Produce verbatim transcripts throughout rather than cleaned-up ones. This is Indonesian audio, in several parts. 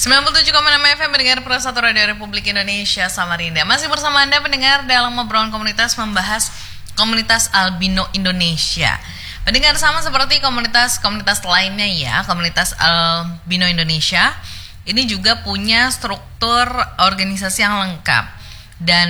sembilan puluh tujuh koma enam F M pendengar Pro satu Radio Republik Indonesia Samarinda. Masih bersama Anda pendengar dalam obrolan komunitas membahas komunitas albino Indonesia. Pendengar, sama seperti komunitas-komunitas lainnya ya, komunitas albino Indonesia ini juga punya struktur organisasi yang lengkap. Dan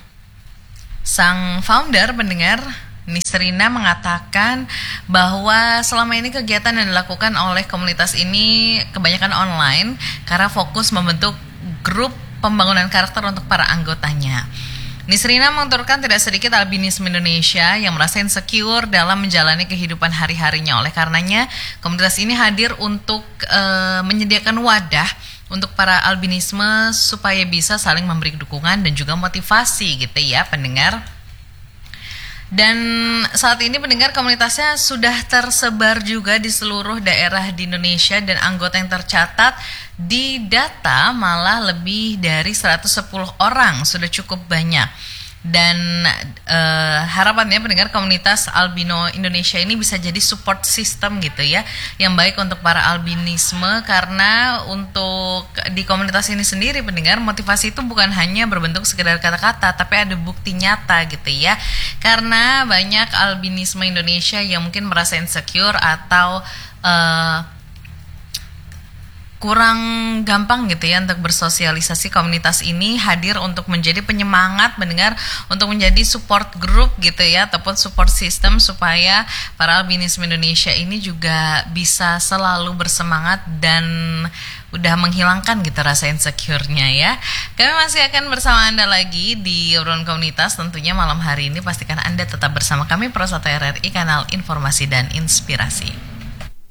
sang founder pendengar Nisrina mengatakan bahwa selama ini kegiatan yang dilakukan oleh komunitas ini kebanyakan online karena fokus membentuk grup pembangunan karakter untuk para anggotanya. Nisrina menguturkan tidak sedikit albinisme Indonesia yang merasa insecure dalam menjalani kehidupan hari-harinya. Oleh karenanya, komunitas ini hadir untuk e, menyediakan wadah untuk para albinisme supaya bisa saling memberi dukungan dan juga motivasi gitu ya pendengar. Dan saat ini pendengar komunitasnya sudah tersebar juga di seluruh daerah di Indonesia dan anggota yang tercatat di data malah lebih dari seratus sepuluh orang, sudah cukup banyak. Dan eh, harapannya pendengar komunitas albino Indonesia ini bisa jadi support system gitu ya, yang baik untuk para albinisme, karena untuk di komunitas ini sendiri pendengar motivasi itu bukan hanya berbentuk sekedar kata-kata, tapi ada bukti nyata gitu ya. Karena banyak albinisme Indonesia yang mungkin merasa insecure atau eh, kurang gampang gitu ya untuk bersosialisasi, komunitas ini hadir untuk menjadi penyemangat mendengar, untuk menjadi support group gitu ya, ataupun support system supaya para albinisme Indonesia ini juga bisa selalu bersemangat dan udah menghilangkan gitu rasa insecure-nya ya. Kami masih akan bersama Anda lagi di obrolan komunitas tentunya malam hari ini. Pastikan Anda tetap bersama kami Pro satu R R I, kanal informasi dan inspirasi.